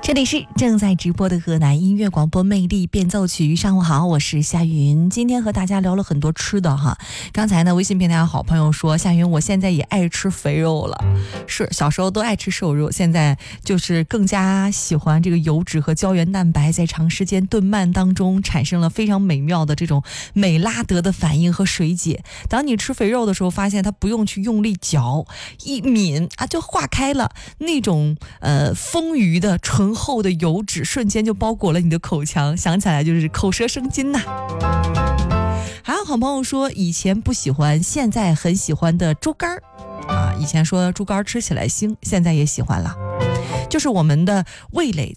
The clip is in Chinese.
这里是正在直播的河南音乐广播魅力变奏曲。上午好，我是夏云。今天和大家聊了很多吃的哈。刚才呢，微信平台好朋友说，夏云我现在也爱吃肥肉了。是，小时候都爱吃瘦肉，现在就是更加喜欢这个油脂和胶原蛋白在长时间炖慢当中产生了非常美妙的这种美拉德的反应和水解。当你吃肥肉的时候，发现它不用去用力嚼，一抿啊就化开了，那种丰腴的醇厚的油脂瞬间就包裹了你的口腔，想起来就是口舌生津呐。还有好朋友说以前不喜欢，现在很喜欢的猪肝啊，以前说猪肝吃起来腥，现在也喜欢了。就是我们的味蕾